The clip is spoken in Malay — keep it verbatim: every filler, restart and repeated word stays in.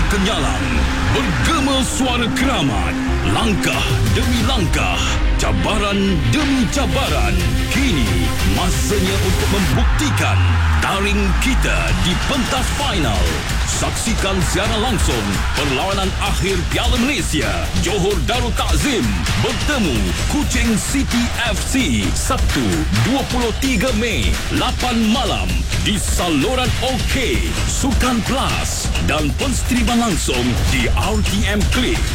kenyalang, bergema suara keramat, langkah demi langkah, cabaran demi cabaran. Kini masanya untuk membuktikan taring kita di pentas final. Saksikan siaran langsung perlawanan akhir Piala Malaysia Johor Darul Takzim bertemu Kuching City F C Sabtu dua puluh tiga Mei lapan malam di saluran OK, Sukan Plus dan penstriman langsung di R T M Click.